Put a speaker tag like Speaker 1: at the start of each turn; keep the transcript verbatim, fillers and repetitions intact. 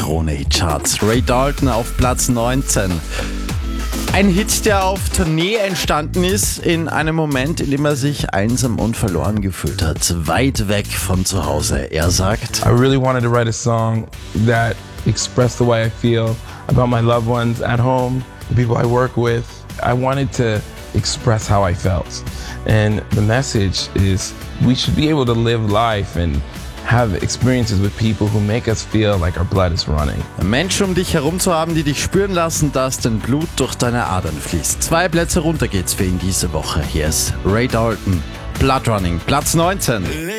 Speaker 1: Krone-Charts. Ray Dalton auf Platz neunzehn. Ein Hit, der auf Tournee entstanden ist, in einem Moment, in dem er sich einsam und verloren gefühlt hat, weit weg von zu Hause. Er sagt:
Speaker 2: I really wanted to write a song that expressed the way I feel about my loved ones at home, the people I work with. I wanted to express how I felt. And the message is we should be able to live life and have experiences with people who make us feel like our blood is running.
Speaker 1: Menschen um dich herum zu haben, die dich spüren lassen, dass dein Blut durch deine Adern fließt. Zwei Plätze runter geht's für ihn diese Woche. Hier ist Ray Dalton, Blood Running, Platz neunzehn.